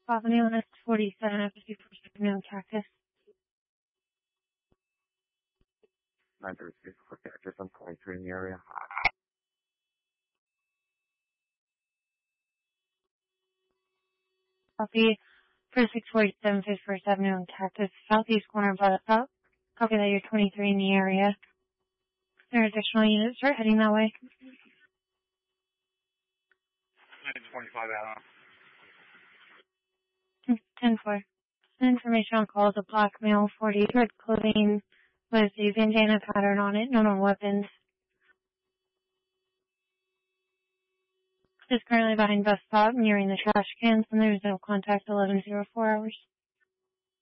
Avenue, and it's 47 at 51st Avenue in Cactus. 936 for Cactus. I'm 23 in the area. Copy for 647 51st Avenue in Cactus, southeast corner of Buttercup. Copy that you're 23 in the area. There are additional units start heading that way. 925 out. 10-4. Information on calls of black male, 40, red clothing with a bandana pattern on it, no known weapons. Is currently behind bus stop nearing the trash cans, and there is no contact 1104 hours.